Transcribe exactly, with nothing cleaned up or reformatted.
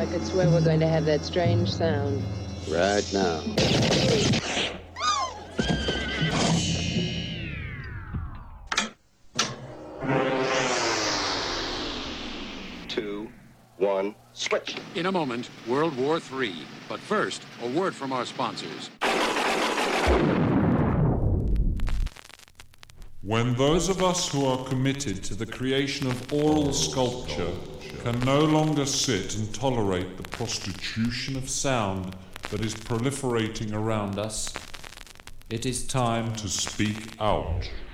I could swear we're going to have that strange sound. Right now. Two, one, switch. In a moment, World War Three. But first, a word from our sponsors. When those of us who are committed to the creation of oral sculpture can no longer sit and tolerate the prostitution of sound that is proliferating around us, it is time to speak out.